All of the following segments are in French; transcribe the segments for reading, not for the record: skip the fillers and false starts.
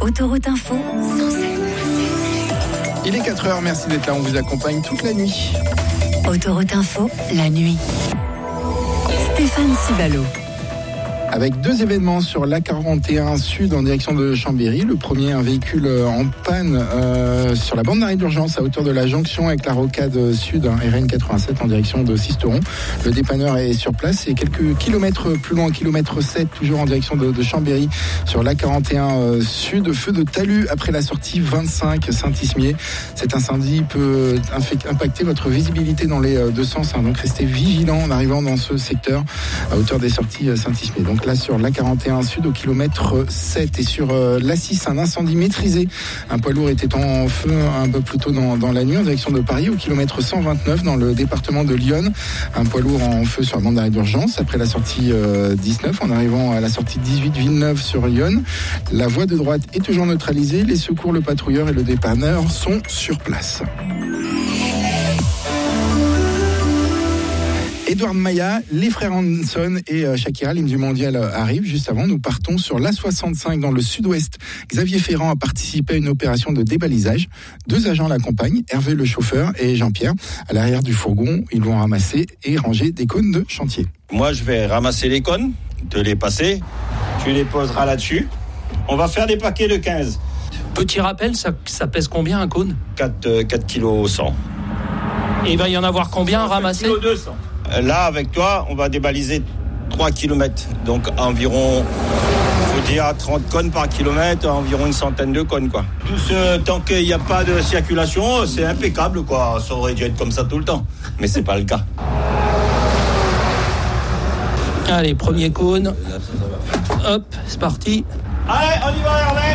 Autoroute Info, 107. Il est 4h, merci d'être là, on vous accompagne toute la nuit. Autoroute Info, la nuit. Stéphane Civalo. Avec deux événements sur l'A41 Sud en direction de Chambéry. Le premier, un véhicule en panne sur la bande d'arrêt d'urgence à hauteur de la jonction avec la rocade sud, RN 87 en direction de Sisteron. Le dépanneur est sur place et quelques kilomètres plus loin, kilomètre 7, toujours en direction de Chambéry sur l'A41 Sud. Feu de talus après la sortie 25 Saint-Ismier. Cet incendie peut impacter votre visibilité dans les deux sens. Donc restez vigilants en arrivant dans ce secteur à hauteur des sorties Saint-Ismier. Donc là sur l'A41 Sud au kilomètre 7 et sur l'A6 un incendie maîtrisé. Un poids lourd était en feu un peu plus tôt dans la nuit en direction de Paris au kilomètre 129 dans le département de Lyon. Un poids lourd en feu sur la bande d'arrêt d'urgence après la sortie 19 en arrivant à la sortie 18 Villeneuve sur Lyon. La voie de droite est toujours neutralisée. Les secours, le patrouilleur et le dépanneur sont sur place. Edouard Maya, les frères Hanson et Shakira, l'hymne du mondial arrive. Juste avant, nous partons sur l'A65 dans le sud-ouest. Xavier Ferrand a participé à une opération de débalisage. Deux agents l'accompagnent, Hervé le chauffeur et Jean-Pierre. À l'arrière du fourgon, ils vont ramasser et ranger des cônes de chantier. Moi, je vais ramasser les cônes, te les passer. Tu les poseras là-dessus. On va faire des paquets de 15. Petit rappel, ça pèse combien un cône ? 4 kg 100. Et il va y en avoir combien à ramasser ? 4 kg 200. Là, avec toi, on va débaliser 3 km. Donc, environ, faut dire, 30 cônes par kilomètre, environ une centaine de cônes, quoi. Tout ce tant qu'il n'y a pas de circulation, c'est impeccable, quoi. Ça aurait dû être comme ça tout le temps. Mais c'est pas le cas. Allez, premier cône. Hop, c'est parti. Allez, on y va, Hervé.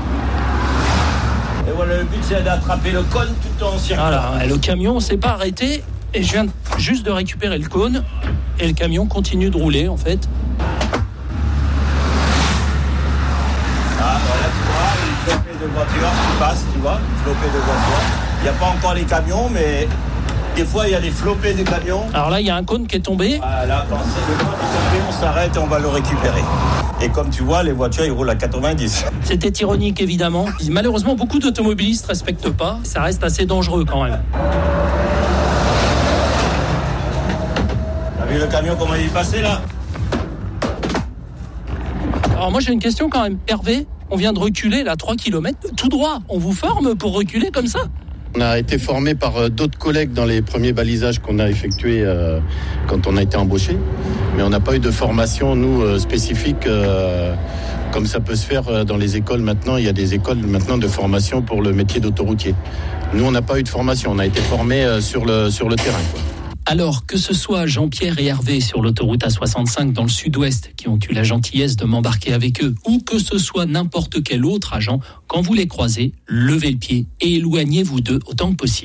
Et voilà, le but, c'est d'attraper le cône tout en circulant. Voilà, le camion s'est pas arrêté. Et je viens juste de récupérer le cône et le camion continue de rouler en fait. Ah voilà, tu vois, une flopée de voitures qui passent, tu vois, une flopée de voitures. Il n'y a pas encore les camions, mais des fois il y a des flopées de camions. Alors là, il y a un cône qui est tombé. Voilà, quand c'est le cône qui est tombé, on s'arrête et on va le récupérer. Et comme tu vois, les voitures, ils roulent à 90. C'était ironique évidemment. Malheureusement, beaucoup d'automobilistes ne respectent pas. Ça reste assez dangereux quand même. T'as vu le camion, comment il est passé là ? Alors moi j'ai une question quand même. Hervé, on vient de reculer là 3 km tout droit. On vous forme pour reculer comme ça ? On a été formé par d'autres collègues dans les premiers balisages qu'on a effectués quand on a été embauché. Mais on n'a pas eu de formation, nous, spécifique, comme ça peut se faire dans les écoles maintenant. Il y a des écoles maintenant de formation pour le métier d'autoroutier. Nous, on n'a pas eu de formation. On a été formés sur le terrain, quoi. Alors, que ce soit Jean-Pierre et Hervé sur l'autoroute A65 dans le sud-ouest qui ont eu la gentillesse de m'embarquer avec eux, ou que ce soit n'importe quel autre agent, quand vous les croisez, levez le pied et éloignez-vous d'eux autant que possible.